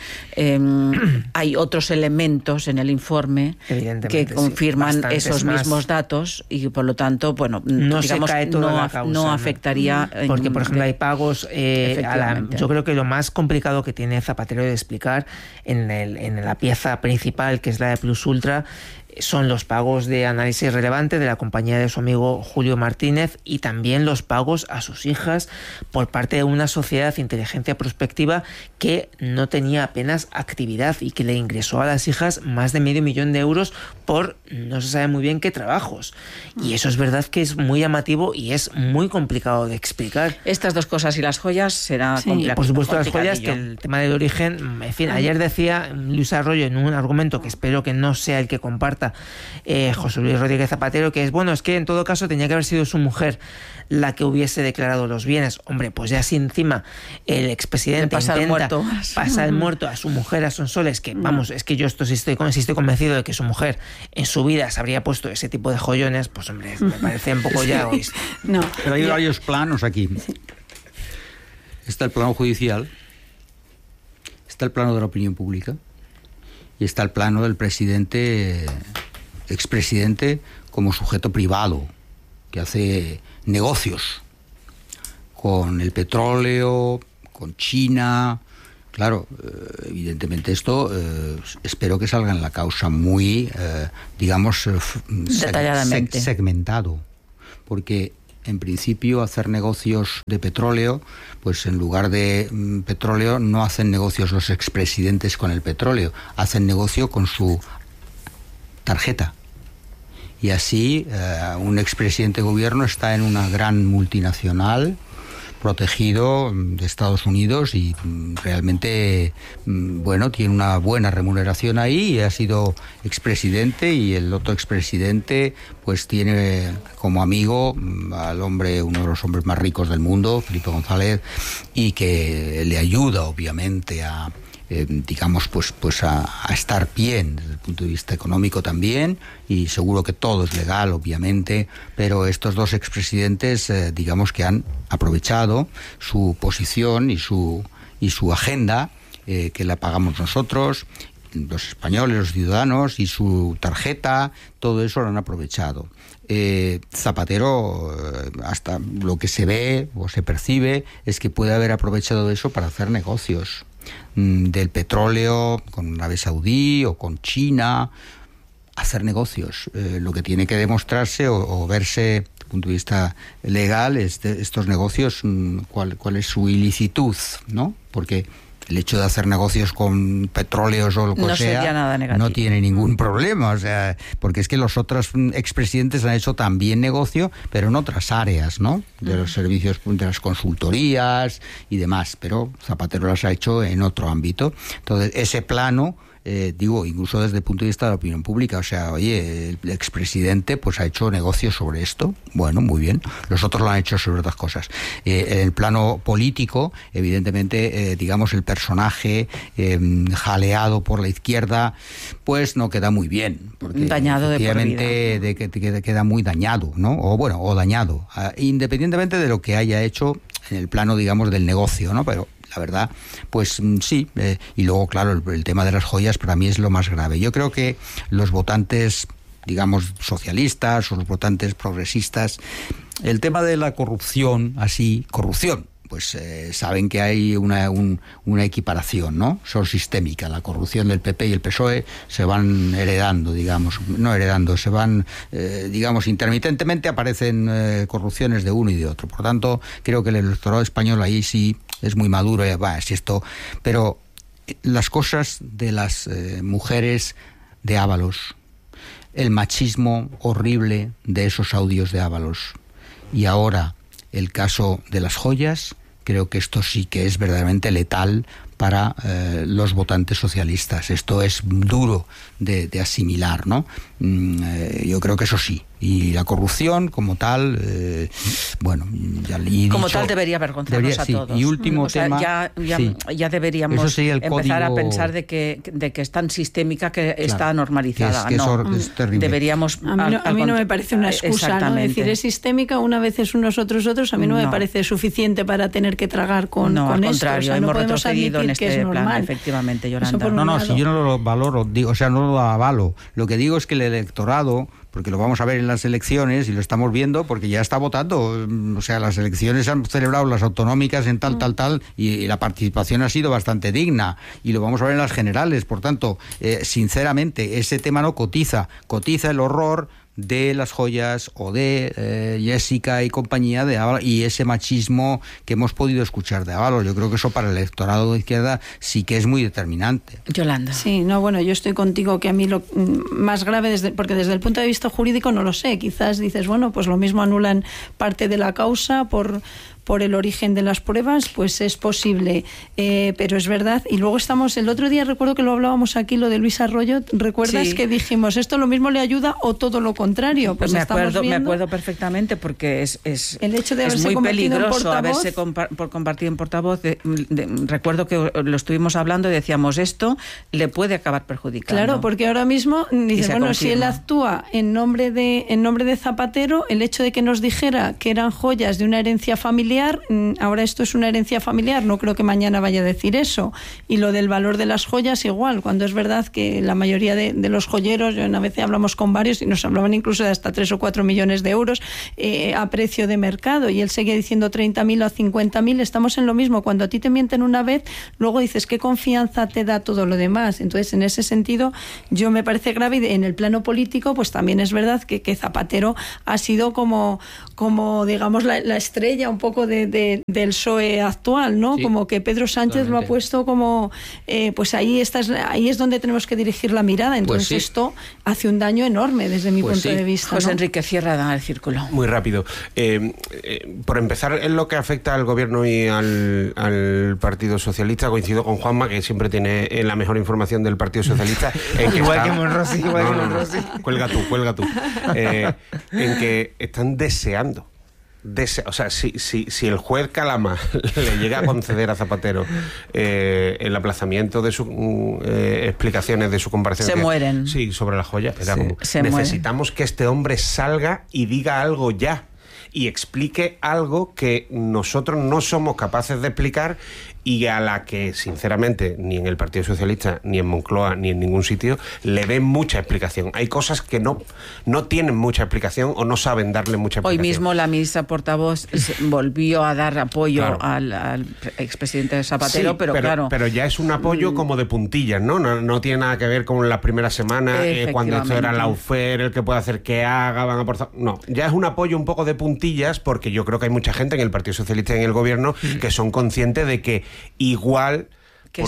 hay otros elementos en el informe que confirman esos mismos datos, y por lo tanto, bueno, no digamos, se cae toda la causa, no afectaría, porque por ejemplo hay pagos yo creo que lo más complicado que tiene Zapatero de explicar en la pieza principal, que es la de Plus Ultra, son los pagos de análisis relevante de la compañía de su amigo Julio Martínez, y también los pagos a sus hijas por parte de una sociedad de inteligencia prospectiva que no tenía apenas actividad y que le ingresó a las hijas más de $500,000 de euros por no se sabe muy bien qué trabajos. Y eso es verdad que es muy llamativo y es muy complicado de explicar. Estas dos cosas y las joyas será complicado. Por supuesto las joyas, que el tema del origen, en fin, ayer decía Luis Arroyo en un argumento que espero que no sea el que comparta Socialista, José Luis Rodríguez Zapatero, que es que en todo caso tenía que haber sido su mujer la que hubiese declarado los bienes. Hombre, pues ya si encima el expresidente pasa intenta pasar el muerto a su mujer, a Sonsoles, que vamos, es que yo sí estoy convencido de que su mujer en su vida se habría puesto ese tipo de joyones, pues hombre, me parece un poco ya egoísta. No, pero hay varios planos aquí. Está el plano judicial, está el plano de la opinión pública y está el plano del presidente, expresidente, como sujeto privado que hace negocios con el petróleo, con China. Claro, evidentemente esto espero que salga en la causa muy, digamos, detalladamente segmentado, porque en principio hacer negocios de petróleo, pues en lugar de petróleo no hacen negocios los expresidentes con el petróleo, hacen negocio con su tarjeta. Y así un expresidente de gobierno está en una gran multinacional protegido de Estados Unidos y realmente, bueno, tiene una buena remuneración ahí y ha sido expresidente, y el otro expresidente pues tiene como amigo al hombre, uno de los hombres más ricos del mundo, Felipe González, y que le ayuda obviamente a digamos, pues a estar bien desde el punto de vista económico también, y seguro que todo es legal, obviamente, pero estos dos expresidentes, digamos que han aprovechado su posición y su agenda, que la pagamos nosotros, los españoles, los ciudadanos, y su tarjeta, todo eso lo han aprovechado. Zapatero, hasta lo que se ve o se percibe, es que puede haber aprovechado eso para hacer negocios del petróleo con Arabia Saudí o con China, hacer negocios. Lo que tiene que demostrarse o verse desde el punto de vista legal es estos negocios, cuál es su ilicitud, ¿no? Porque el hecho de hacer negocios con petróleos o lo que sea no tiene ningún problema, o sea, porque es que los otros expresidentes han hecho también negocio, pero en otras áreas, ¿no? De los servicios, de las consultorías y demás, pero Zapatero las ha hecho en otro ámbito. Entonces, ese plano, digo, incluso desde el punto de vista de la opinión pública, o sea, oye, el expresidente pues ha hecho negocios sobre esto, bueno, muy bien, los otros lo han hecho sobre otras cosas. En el plano político, evidentemente, digamos, el personaje jaleado por la izquierda, pues no queda muy bien, porque dañado efectivamente queda muy dañado, ¿no? O dañado, independientemente de lo que haya hecho en el plano, digamos, del negocio, ¿no? Pero la verdad, pues sí, y luego, claro, el tema de las joyas para mí es lo más grave. Yo creo que los votantes, digamos, socialistas o los votantes progresistas, el tema de la corrupción, pues saben que hay una equiparación, ¿no? Son sistémica. La corrupción del PP y el PSOE se van heredando, digamos, se van, digamos, intermitentemente aparecen corrupciones de uno y de otro. Por tanto, creo que el electorado español ahí sí es muy maduro, pero las cosas de las mujeres de Ábalos, el machismo horrible de esos audios de Ábalos, y ahora el caso de las joyas, creo que esto sí que es verdaderamente letal para los votantes socialistas. Esto es duro de asimilar, ¿no? Yo creo que eso sí. Y la corrupción como tal, bueno, como tal debería avergonzarnos a todos. Y último tema, ya deberíamos empezar a pensar de que es tan sistémica que está normalizada. Es terrible. Deberíamos. A mí no me parece una excusa, ¿no? Decir es sistémica, una vez es unos, otros, a mí no me parece suficiente para tener que tragar con al esto. Contrario, O sea, no hemos podemos retrocedido en admitir que este es plan, normal. efectivamente, Yolanda. No, si yo no lo valoro, digo, o sea, no lo avalo. Lo que digo es que el electorado, porque lo vamos a ver en las elecciones y lo estamos viendo porque ya está votando, o sea, las elecciones han celebrado las autonómicas en tal, y la participación ha sido bastante digna, y lo vamos a ver en las generales. Por tanto, sinceramente, ese tema no cotiza el horror de las joyas o de Jessica y compañía de Ábalos, y ese machismo que hemos podido escuchar de Ábalos. Yo creo que eso para el electorado de izquierda sí que es muy determinante. Yolanda. Sí, no, bueno, yo estoy contigo, que a mí lo más grave, porque desde el punto de vista jurídico no lo sé, quizás dices, bueno, pues lo mismo anulan parte de la causa por por el origen de las pruebas, pues es posible, pero es verdad. Y luego el otro día recuerdo que lo hablábamos aquí, lo de Luis Arroyo, ¿recuerdas? Sí. Que dijimos, esto lo mismo le ayuda o todo lo contrario. Pues me acuerdo perfectamente, porque es el hecho de es muy peligroso haberse compartido en portavoz. Recuerdo que lo estuvimos hablando y decíamos, esto le puede acabar perjudicando. Claro, porque ahora mismo dices, bueno, confirma. Si él actúa en nombre de Zapatero, el hecho de que nos dijera que eran joyas de una herencia familiar, ahora esto es una herencia familiar, no creo que mañana vaya a decir eso. Y lo del valor de las joyas igual, cuando es verdad que la mayoría de los joyeros, una vez hablamos con varios y nos hablaban incluso de hasta 3 o 4 millones de euros a precio de mercado, y él seguía diciendo 30.000 o 50.000, estamos en lo mismo. Cuando a ti te mienten una vez, luego dices, ¿qué confianza te da todo lo demás? Entonces, en ese sentido, yo me parece grave. Y en el plano político, pues también es verdad que Zapatero ha sido como digamos, la estrella un poco del PSOE actual, ¿no? Sí, como que Pedro Sánchez totalmente lo ha puesto como, pues ahí es donde tenemos que dirigir la mirada. Entonces, pues sí, esto hace un daño enorme desde mi punto de vista. José Enrique, cierra el círculo. Muy rápido. Por empezar, en lo que afecta al gobierno y al Partido Socialista, coincido con Juanma, que siempre tiene la mejor información del Partido Socialista. Igual que Monrosi. Cuelga tú. En que están deseando. O sea, si el juez Calama le llega a conceder a Zapatero el aplazamiento de sus explicaciones de su comparecencia, se mueren. Sí, sobre las joyas. Necesitamos que este hombre salga y diga algo ya, y explique algo que nosotros no somos capaces de explicar, y a la que, sinceramente, ni en el Partido Socialista, ni en Moncloa, ni en ningún sitio, le ven mucha explicación. Hay cosas que no tienen mucha explicación o no saben darle mucha explicación. Hoy mismo la ministra portavoz volvió a dar apoyo al expresidente Zapatero, sí, pero claro... Pero ya es un apoyo como de puntillas, ¿no? No tiene nada que ver con las primeras semanas, cuando esto era Laufer, el que puede hacer que haga, van a por... No, ya es un apoyo un poco de puntillas, porque yo creo que hay mucha gente en el Partido Socialista y en el gobierno que son conscientes de que igual, que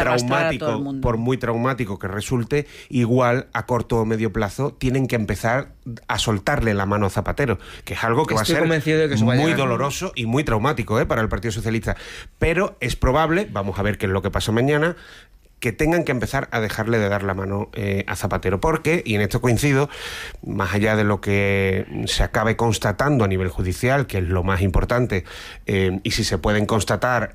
por muy traumático que resulte, igual a corto o medio plazo tienen que empezar a soltarle la mano a Zapatero, que es algo que va a ser muy doloroso y muy traumático para el Partido Socialista. Pero es probable, vamos a ver qué es lo que pasa mañana, que tengan que empezar a dejarle de dar la mano a Zapatero, porque, y en esto coincido, más allá de lo que se acabe constatando a nivel judicial, que es lo más importante, y si se puede constatar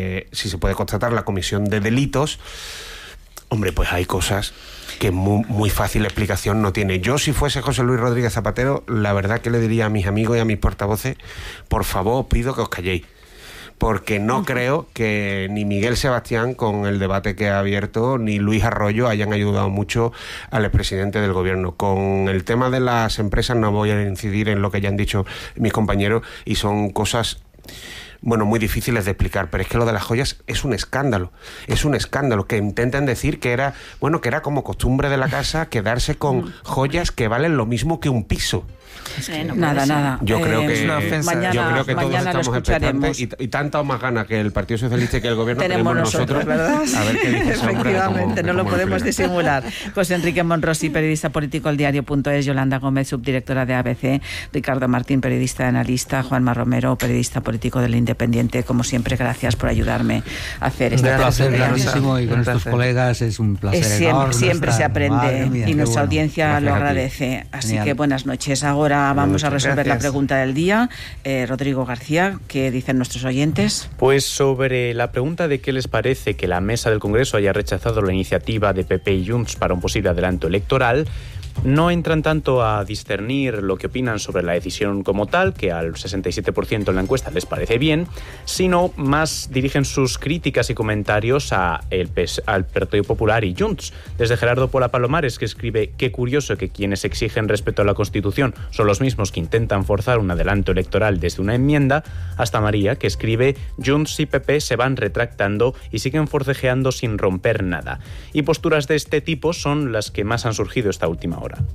la comisión de delitos, hombre, pues hay cosas que muy fácil explicación no tiene. Yo, si fuese José Luis Rodríguez Zapatero, la verdad que le diría a mis amigos y a mis portavoces, por favor, os pido que os calléis, porque no creo que ni Miguel Sebastián, con el debate que ha abierto, ni Luis Arroyo hayan ayudado mucho al expresidente del gobierno. Con el tema de las empresas no voy a incidir en lo que ya han dicho mis compañeros, y son cosas, bueno, muy difíciles de explicar, pero es que lo de las joyas es un escándalo, que intenten decir que era como costumbre de la casa quedarse con joyas que valen lo mismo que un piso. Nada. Yo creo que todos estamos expectantes, y tanta o más gana que el Partido Socialista y que el gobierno tenemos nosotros, ¿verdad? A ver qué dice ese hombre. Efectivamente, no lo podemos disimular. José Enrique Monrosi, periodista político, El Diario.es, Yolanda Gómez, subdirectora de ABC, Ricardo Martín, periodista y analista, Juanma Romero, periodista político del Independiente. Como siempre, gracias por ayudarme a hacer esta placer grandísimo, y con estos colegas es un placer enorme. Siempre se aprende, y nuestra audiencia lo agradece. Así que buenas noches. Ahora vamos a resolver la pregunta del día. Rodrigo García, ¿qué dicen nuestros oyentes? Pues sobre la pregunta de qué les parece que la mesa del Congreso haya rechazado la iniciativa de PP y Junts para un posible adelanto electoral, no entran tanto a discernir lo que opinan sobre la decisión como tal, que al 67% en la encuesta les parece bien, sino más dirigen sus críticas y comentarios al Partido Popular y Junts. Desde Gerardo Pola Palomares, que escribe: qué curioso que quienes exigen respeto a la Constitución son los mismos que intentan forzar un adelanto electoral desde una enmienda, hasta María, que escribe: Junts y PP se van retractando y siguen forcejeando sin romper nada. Y posturas de este tipo son las que más han surgido esta última hora.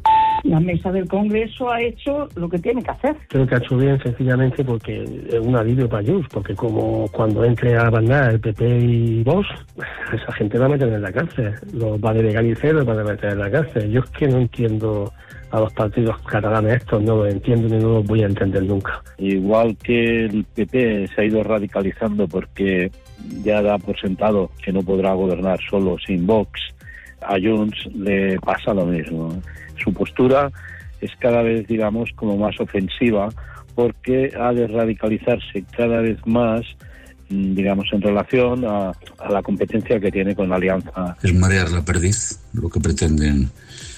La mesa del Congreso ha hecho lo que tiene que hacer. Creo que ha hecho bien sencillamente porque es un alivio para Junts, porque como cuando entre a bandar el PP y Vox, esa gente va a meter en la cárcel, los va a legalizar, los van a meter en la cárcel. Yo es que no entiendo a los partidos catalanes estos, no los entiendo ni no los voy a entender nunca. Igual que el PP se ha ido radicalizando porque ya da por sentado que no podrá gobernar solo sin Vox, a Junts le pasa lo mismo. Su postura es cada vez, digamos, como más ofensiva porque ha de radicalizarse cada vez más, digamos, en relación a la competencia que tiene con la alianza. Es marear la perdiz, lo que pretenden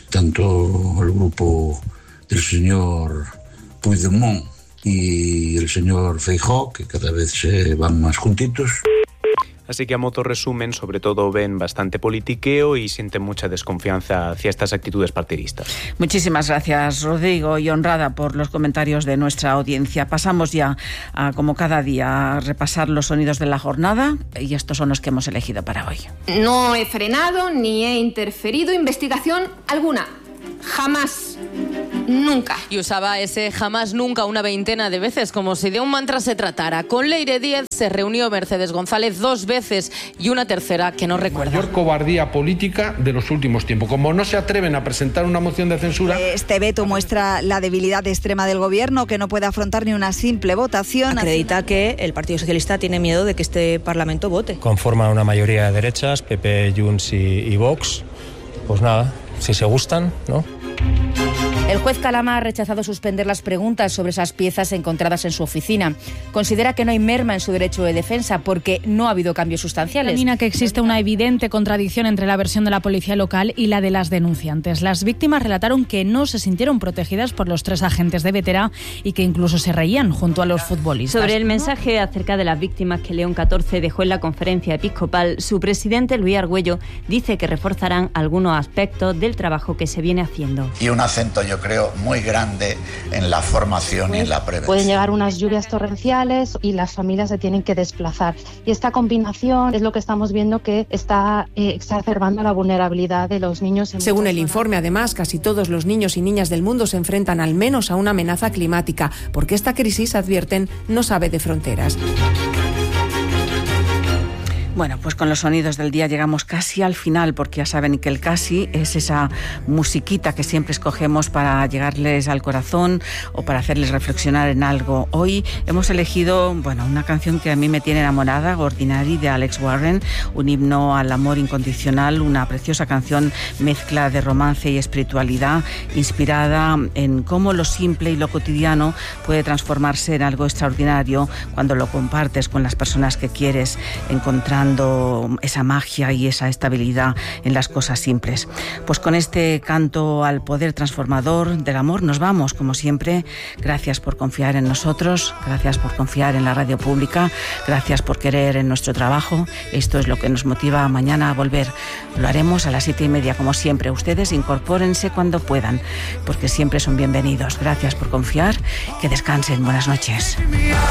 tanto el grupo del señor Puigdemont y el señor Feijóo, que cada vez se van más juntitos. Así que a modo resumen, sobre todo ven bastante politiqueo y sienten mucha desconfianza hacia estas actitudes partidistas. Muchísimas gracias, Rodrigo, y honrada por los comentarios de nuestra audiencia. Pasamos ya, como cada día, a repasar los sonidos de la jornada, y estos son los que hemos elegido para hoy. No he frenado ni he interferido investigación alguna. Jamás. Nunca. Y usaba ese jamás nunca una veintena de veces, como si de un mantra se tratara. Con Leire Díez se reunió Mercedes González 2 veces y una tercera que no recuerda. Mayor cobardía política de los últimos tiempos. Como no se atreven a presentar una moción de censura... Este veto muestra la debilidad extrema del gobierno, que no puede afrontar ni una simple votación. Acredita que el Partido Socialista tiene miedo de que este Parlamento vote. Conforma una mayoría de derechas, PP, Junts y Vox. Pues nada, si se gustan, ¿no? El juez Calama ha rechazado suspender las preguntas sobre esas piezas encontradas en su oficina. Considera que no hay merma en su derecho de defensa porque no ha habido cambios sustanciales. Determina que existe una evidente contradicción entre la versión de la policía local y la de las denunciantes. Las víctimas relataron que no se sintieron protegidas por los 3 agentes de Vetera y que incluso se reían junto a los futbolistas. Sobre el mensaje acerca de las víctimas que León XIV dejó en la conferencia episcopal, su presidente Luis Argüello dice que reforzarán algunos aspectos del trabajo que se viene haciendo. Y un acento, yo creo, muy grande en la formación y en la prevención. Pueden llegar unas lluvias torrenciales y las familias se tienen que desplazar. Y esta combinación es lo que estamos viendo que está exacerbando la vulnerabilidad de los niños. Según el informe, además, casi todos los niños y niñas del mundo se enfrentan al menos a una amenaza climática, porque esta crisis, advierten, no sabe de fronteras. Bueno, pues con los sonidos del día llegamos casi al final, porque ya saben que el casi es esa musiquita que siempre escogemos para llegarles al corazón o para hacerles reflexionar en algo. Hoy hemos elegido, una canción que a mí me tiene enamorada, Ordinary, de Alex Warren, un himno al amor incondicional, una preciosa canción mezcla de romance y espiritualidad, inspirada en cómo lo simple y lo cotidiano puede transformarse en algo extraordinario cuando lo compartes con las personas que quieres, encontrando esa magia y esa estabilidad en las cosas simples. Pues con este canto al poder transformador del amor nos vamos, como siempre. Gracias por confiar en nosotros, gracias por confiar en la radio pública, gracias por querer en nuestro trabajo. Esto es lo que nos motiva mañana a volver. Lo haremos a las 7:30, como siempre. Ustedes incorpórense cuando puedan, porque siempre son bienvenidos. Gracias por confiar, que descansen. Buenas noches.